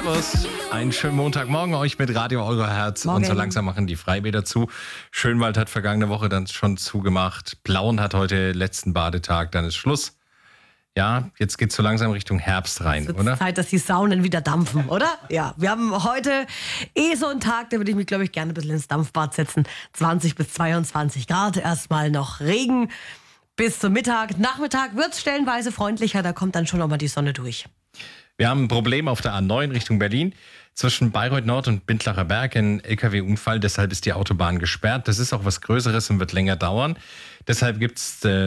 Servus, einen schönen Montagmorgen euch mit Radio Euroherz. Morgen. Und so langsam machen die Freibäder zu. Schönwald hat vergangene Woche dann schon zugemacht. Plauen hat heute letzten Badetag, dann ist Schluss. Ja, jetzt geht's so langsam Richtung Herbst rein, Es oder? ist Zeit, dass die Saunen wieder dampfen, oder? Ja, wir haben heute so einen Tag, da würde ich mich, glaube ich, gerne ein bisschen ins Dampfbad setzen. 20 bis 22 Grad, erstmal noch Regen bis zum Mittag. Nachmittag wird es stellenweise freundlicher, da kommt dann schon nochmal die Sonne durch. Wir haben ein Problem auf der A9 Richtung Berlin. Zwischen Bayreuth Nord und Bindlacher Berg ein LKW-Unfall. Deshalb ist die Autobahn gesperrt. Das ist auch was Größeres und wird länger dauern. Deshalb gibt's